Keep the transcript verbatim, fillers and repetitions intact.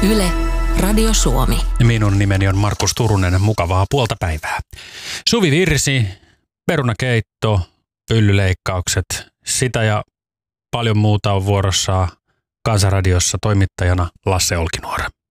Yle, Radio Suomi. Minun nimeni on Markus Turunen, mukavaa puolta päivää. Suvi Virsi, perunakeitto, pyllyleikkaukset, sitä ja paljon muuta on vuorossa Kansanradiossa toimittajana Lasse Olkinuora.